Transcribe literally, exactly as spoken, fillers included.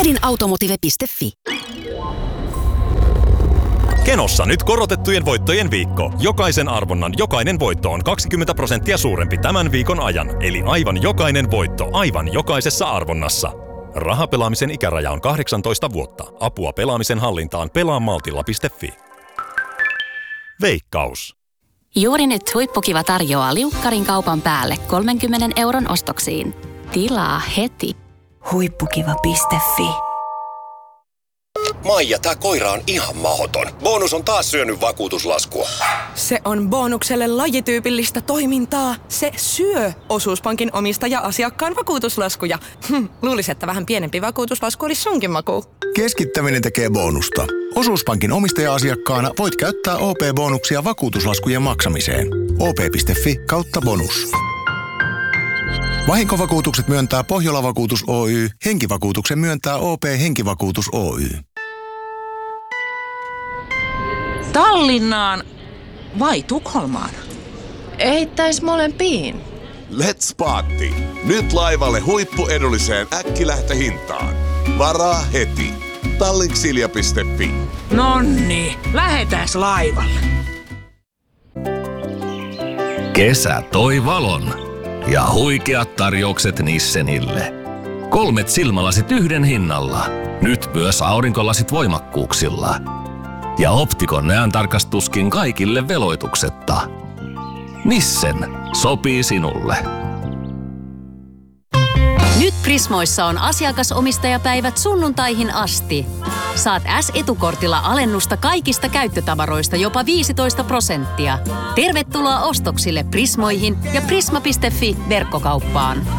hedin automotive piste fi. Kenossa nyt korotettujen voittojen viikko. Jokaisen arvonnan jokainen voitto on kaksikymmentä prosenttia suurempi tämän viikon ajan. Eli aivan jokainen voitto aivan jokaisessa arvonnassa. Rahapelaamisen ikäraja on kahdeksantoista vuotta. Apua pelaamisen hallintaan pelaamaltilla piste fi. Veikkaus. Juuri nyt Huippukiva tarjoaa liukkarin kaupan päälle kolmenkymmenen euron ostoksiin. Tilaa heti. Huippukiva piste fi. Maija, tää koira on ihan mahoton. Bonus on taas syönyt vakuutuslaskua. Se on Bonukselle lajityypillistä toimintaa. Se syö Osuuspankin omistaja-asiakkaan vakuutuslaskuja. Hm, luulisin, että vähän pienempi vakuutuslasku olisi sunkin maku. Keskittäminen tekee bonusta. Osuuspankin omistaja-asiakkaana voit käyttää O P-bonuksia vakuutuslaskujen maksamiseen. O P piste fi kautta bonus. Vahinkovakuutukset myöntää Pohjola-vakuutus Oy. Henkivakuutuksen myöntää O P Henkivakuutus Oy. Tallinnaan vai Tukholmaan? Eittäis molempiin. Let's party! Nyt laivalle huippuedulliseen äkkilähtöhintaan. Varaa heti. Tallinksilja piste fi. Nonni, lähetäs laivalle. Kesä toi valon. Ja huikeat tarjoukset Nissenille. Kolmet silmälasit yhden hinnalla. Nyt myös aurinkolasit voimakkuuksilla. Ja Optikon näöntarkastuskin kaikille veloituksetta. Nissen. Sopii sinulle. Nyt Prismoissa on asiakasomistajapäivät sunnuntaihin asti. Saat S-etukortilla alennusta kaikista käyttötavaroista jopa viisitoista prosenttia. Tervetuloa ostoksille Prismoihin ja prisma piste fi verkkokauppaan.